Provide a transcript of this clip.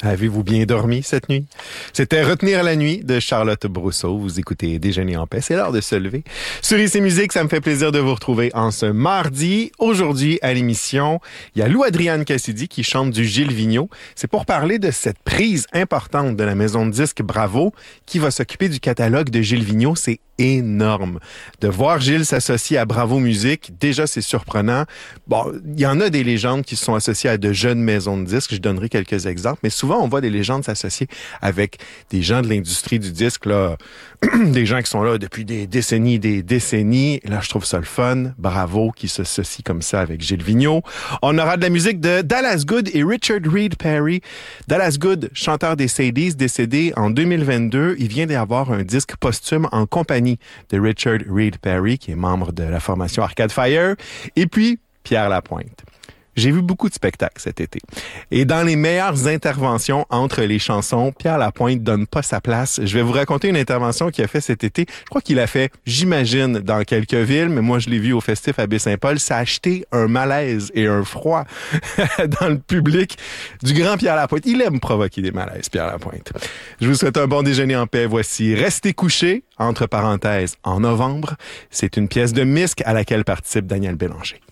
Avez-vous bien dormi cette nuit? C'était Retenir la nuit de Charlotte Brousseau. Vous écoutez Déjeuner en paix. C'est l'heure de se lever. Sur IC Musique, ça me fait plaisir de vous retrouver en ce mardi. Aujourd'hui, à l'émission, il y a Lou-Adrienne Cassidy qui chante du Gilles Vigneault. C'est pour parler de cette prise importante de la maison de disques Bravo qui va s'occuper du catalogue de Gilles Vigneault. C'est énorme. De voir Gilles s'associer à Bravo Musique, déjà c'est surprenant. Bon, il y en a des légendes qui se sont associées à de jeunes maisons de disques, je donnerai quelques exemples, mais souvent on voit des légendes s'associer avec des gens de l'industrie du disque, là, des gens qui sont là depuis des décennies. Et là, je trouve ça le fun. Bravo qui s'associe comme ça avec Gilles Vigneault. On aura de la musique de Dallas Good et Richard Reed Parry. Dallas Good, chanteur des Sadies, décédé en 2022. Il vient d'avoir un disque posthume en compagnie de Richard Reed Parry, qui est membre de la formation Arcade Fire, et puis Pierre Lapointe. J'ai vu beaucoup de spectacles cet été. Et dans les meilleures interventions entre les chansons, Pierre Lapointe donne pas sa place. Je vais vous raconter une intervention qu'il a fait cet été. Je crois qu'il a fait, j'imagine, dans quelques villes, mais moi je l'ai vu au Festif à Baie-Saint-Paul. Ça a acheté un malaise et un froid dans le public du grand Pierre Lapointe. Il aime provoquer des malaises, Pierre Lapointe. Je vous souhaite un bon déjeuner en paix. Voici Restez couché, entre parenthèses, en novembre. C'est une pièce de Misque à laquelle participe Daniel Bélanger.